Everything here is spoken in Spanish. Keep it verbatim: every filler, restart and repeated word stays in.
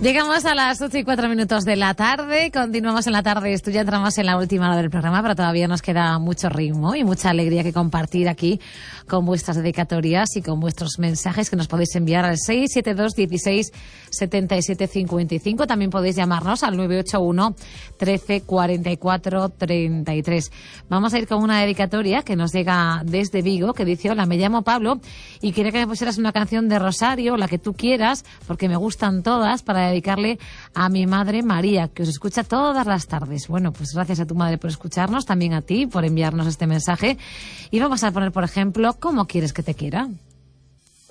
Llegamos a las ocho y cuatro minutos de la tarde, continuamos en la tarde, esto ya entramos en la última hora del programa, pero todavía nos queda mucho ritmo y mucha alegría que compartir aquí con vuestras dedicatorias y con vuestros mensajes que nos podéis enviar al seis siete dos, dieciséis, setenta y siete, cincuenta y cinco. También podéis llamarnos al nueve ocho uno, trece, cuarenta y cuatro, treinta y tres. Vamos a ir con una dedicatoria que nos llega desde Vigo, que dice: hola, me llamo Pablo y quería que me pusieras una canción de Rosario, la que tú quieras, porque me gustan todas, para dedicarle a mi madre María, que os escucha todas las tardes. Bueno, pues gracias a tu madre por escucharnos, también a ti por enviarnos este mensaje. Y vamos a poner, por ejemplo, ¿Cómo quieres que te quiera?